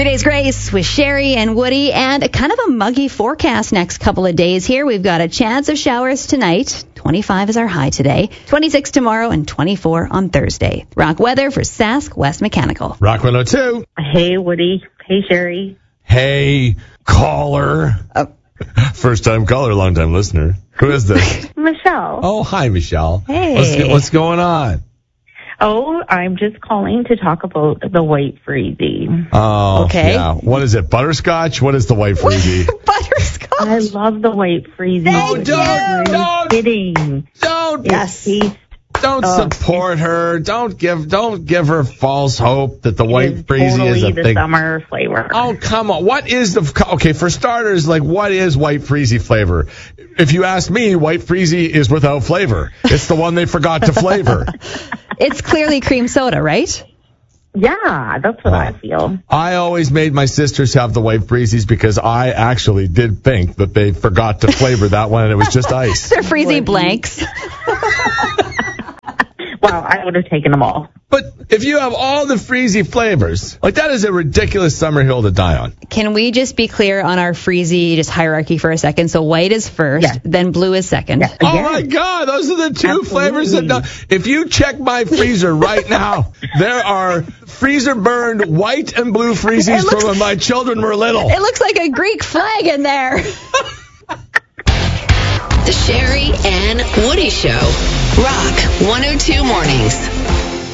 Today's Grace with Sherry and Woody, and a kind of a muggy forecast next couple of days here. We've got a chance of showers tonight. 25 is our high today, 26 tomorrow, and 24 on Thursday. Rock weather for Sask West Mechanical. Rock 102. Hey, Woody. Hey, Sherry. Hey, caller. First time caller, long time listener. Who is this? Michelle. Oh, hi, Michelle. Hey. What's going on? Oh, I'm just calling to talk about the white freezy. Oh, Okay. yeah. What is it? Butterscotch? What is the white freezy? Butterscotch. I love the white freezy. Thank you. Are you kidding? Don't Yes. Don't support her. Don't give her false hope that the white freezy is a the thing. summer flavor. Oh, come on. What is okay, for starters, what is white freezy flavor? If you ask me, white freezy is without flavor. It's the one they forgot to flavor. It's clearly cream soda, right? Yeah, that's what I feel. I always made my sisters have the white freezies because I actually did think that they forgot to flavor that one and it was just ice. They're freezy blanks. Wow, I would have taken them all. But if you have all the freezy flavors, that is a ridiculous summer hill to die on. Can we just be clear on our freezy hierarchy for a second? So white is first, then blue is second. Yeah. Oh, my God. Those are the two flavors. If you check my freezer right now, there are freezer-burned white and blue freezies from when my children were little. It looks like a Greek flag in there. The Sherry and Woody Show. Rock 102 Mornings.